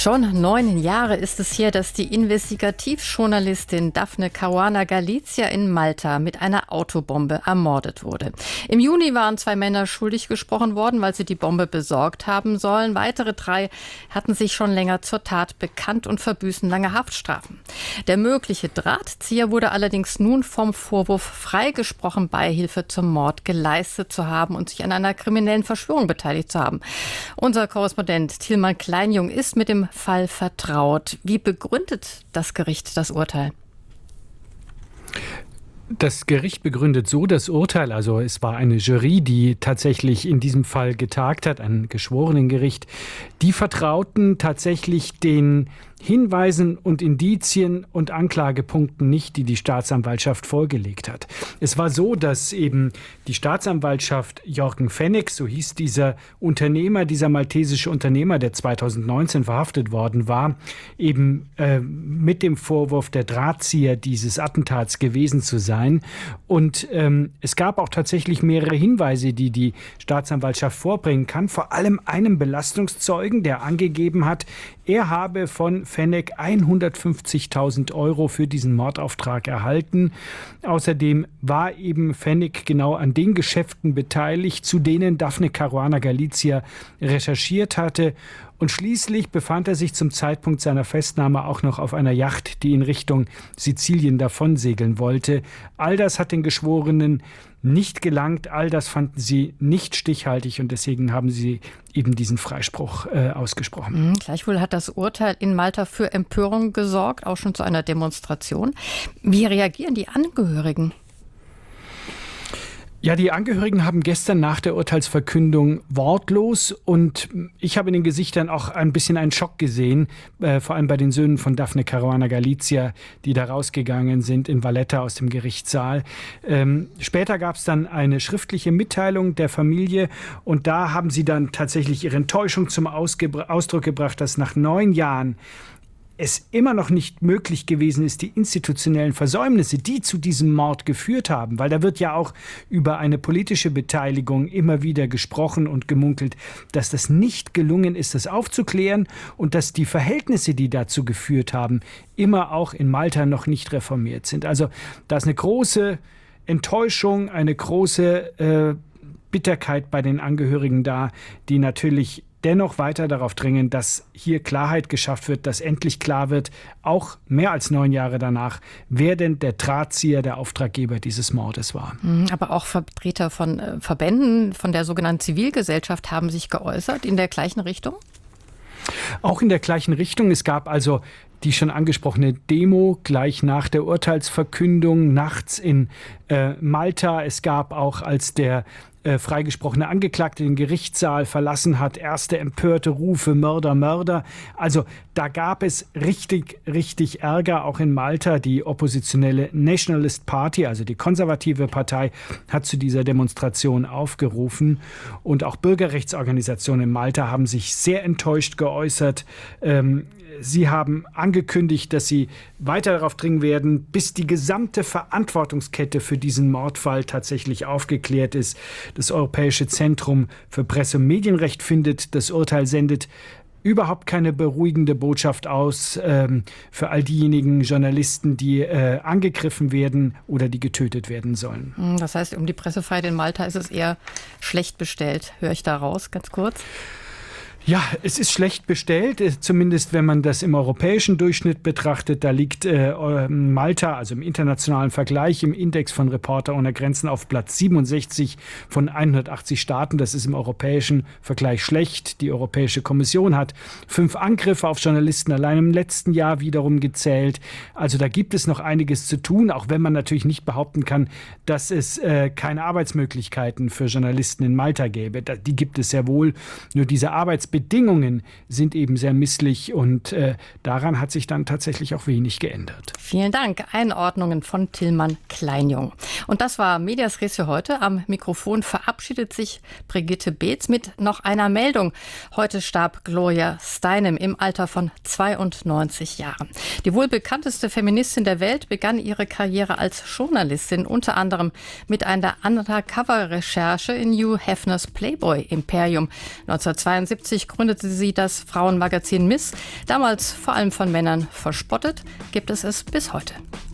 Schon 9 Jahre ist es her, dass die Investigativjournalistin Daphne Caruana Galizia in Malta mit einer Autobombe ermordet wurde. Im Juni waren 2 Männer schuldig gesprochen worden, weil sie die Bombe besorgt haben sollen. Weitere 3 hatten sich schon länger zur Tat bekannt und verbüßen lange Haftstrafen. Der mögliche Drahtzieher wurde allerdings nun vom Vorwurf freigesprochen, Beihilfe zum Mord geleistet zu haben und sich an einer kriminellen Verschwörung beteiligt zu haben. Unser Korrespondent Tilman Kleinjung ist mit dem Fall vertraut. Wie begründet das Gericht das Urteil? Das Gericht begründet so das Urteil, also es war eine Jury, die tatsächlich in diesem Fall getagt hat, ein Geschworenengericht. Die vertrauten tatsächlich den Hinweisen und Indizien und Anklagepunkten nicht, die die Staatsanwaltschaft vorgelegt hat. Es war so, dass eben die Staatsanwaltschaft Jorgen Fenech, so hieß dieser Unternehmer, dieser maltesische Unternehmer, der 2019 verhaftet worden war, eben mit dem Vorwurf der Drahtzieher dieses Attentats gewesen zu sein. Und es gab auch tatsächlich mehrere Hinweise, die die Staatsanwaltschaft vorbringen kann, vor allem einem Belastungszeugen, der angegeben hat, er habe von Fenech 150.000 € für diesen Mordauftrag erhalten. Außerdem war eben Fenech genau an den Geschäften beteiligt, zu denen Daphne Caruana Galizia recherchiert hatte. Und schließlich befand er sich zum Zeitpunkt seiner Festnahme auch noch auf einer Yacht, die in Richtung Sizilien davonsegeln wollte. All das hat den Geschworenen nicht gelangt, all das fanden sie nicht stichhaltig und deswegen haben sie eben diesen Freispruch ausgesprochen. Gleichwohl hat das Urteil in Malta für Empörung gesorgt, auch schon zu einer Demonstration. Wie reagieren die Angehörigen? Ja, die Angehörigen haben gestern nach der Urteilsverkündung wortlos und ich habe in den Gesichtern auch ein bisschen einen Schock gesehen, vor allem bei den Söhnen von Daphne Caruana Galizia, die da rausgegangen sind in Valletta aus dem Gerichtssaal. Später gab es dann eine schriftliche Mitteilung der Familie und da haben sie dann tatsächlich ihre Enttäuschung zum Ausdruck gebracht, dass nach 9 Jahren es immer noch nicht möglich gewesen ist, die institutionellen Versäumnisse, die zu diesem Mord geführt haben, weil da wird ja auch über eine politische Beteiligung immer wieder gesprochen und gemunkelt, dass das nicht gelungen ist, das aufzuklären und dass die Verhältnisse, die dazu geführt haben, immer auch in Malta noch nicht reformiert sind. Also da ist eine große Enttäuschung, eine große Bitterkeit bei den Angehörigen da, die natürlich dennoch weiter darauf dringen, dass hier Klarheit geschafft wird, dass endlich klar wird, auch mehr als 9 Jahre danach, wer denn der Drahtzieher, der Auftraggeber dieses Mordes war. Aber auch Vertreter von Verbänden, von der sogenannten Zivilgesellschaft haben sich geäußert in der gleichen Richtung? Auch in der gleichen Richtung. Es gab also die schon angesprochene Demo gleich nach der Urteilsverkündung nachts in Malta. Es gab auch, als der freigesprochene Angeklagte den Gerichtssaal verlassen hat, erste empörte Rufe, Mörder, Mörder. Also da gab es richtig Ärger, auch in Malta. Die oppositionelle Nationalist Party, also die konservative Partei, hat zu dieser Demonstration aufgerufen. Und auch Bürgerrechtsorganisationen in Malta haben sich sehr enttäuscht geäußert. Sie haben angekündigt, dass sie weiter darauf dringen werden, bis die gesamte Verantwortungskette für diesen Mordfall tatsächlich aufgeklärt ist. Das Europäische Zentrum für Presse- und Medienrecht findet, das Urteil sendet überhaupt keine beruhigende Botschaft aus für all diejenigen Journalisten, die angegriffen werden oder die getötet werden sollen. Das heißt, um die Pressefreiheit in Malta ist es eher schlecht bestellt, höre ich da raus, ganz kurz. Ja, es ist schlecht bestellt, zumindest wenn man das im europäischen Durchschnitt betrachtet. Da liegt Malta, also im internationalen Vergleich, im Index von Reporter ohne Grenzen auf Platz 67 von 180 Staaten. Das ist im europäischen Vergleich schlecht. Die Europäische Kommission hat 5 Angriffe auf Journalisten allein im letzten Jahr wiederum gezählt. Also da gibt es noch einiges zu tun, auch wenn man natürlich nicht behaupten kann, dass es keine Arbeitsmöglichkeiten für Journalisten in Malta gäbe. Die gibt es sehr wohl. Nur diese Arbeitsbedingungen sind eben sehr misslich und daran hat sich dann tatsächlich auch wenig geändert. Vielen Dank. Einordnungen von Tilman Kleinjung. Und das war Medias Res für heute. Am Mikrofon verabschiedet sich Brigitte Beetz mit noch einer Meldung. Heute starb Gloria Steinem im Alter von 92 Jahren. Die wohl bekannteste Feministin der Welt begann ihre Karriere als Journalistin, unter anderem mit einer Undercover-Recherche in Hugh Hefners Playboy-Imperium. 1972 1994 gründete sie das Frauenmagazin Miss. Damals vor allem von Männern verspottet, gibt es bis heute.